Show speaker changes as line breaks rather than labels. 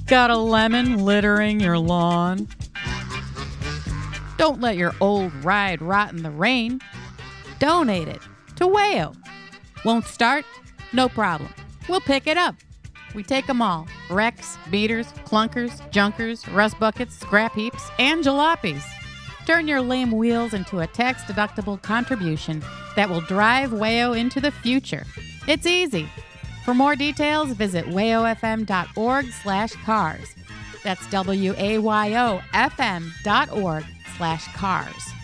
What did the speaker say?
Got a lemon littering your lawn? Don't let your old ride rot in the rain. Donate it to WAYO. Won't start? No problem. We'll pick it up. We take them all. Wrecks, beaters, clunkers, junkers, rust buckets, scrap heaps, and jalopies. Turn your lame wheels into a tax-deductible contribution that will drive WAYO into the future. It's easy. For more details, visit wayofm.org/cars. That's WAYOFM.org/cars.